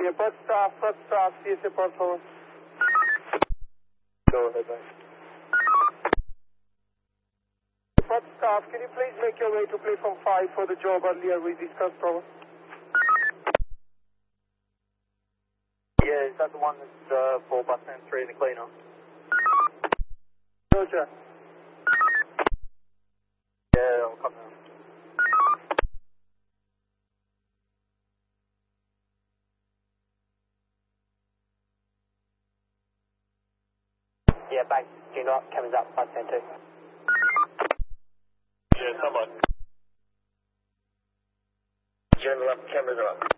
First staff, CSA, por favor. Go ahead, man. First staff, can you please make your way to platform 5 for the job earlier we discussed, over? Yeah, is that the one that's for bus stand 3 in the cleaner? Roger. Yeah, I'll come now. Yeah, back, cameras up, bus stand 2. Yeah, someone. General up, cameras are up.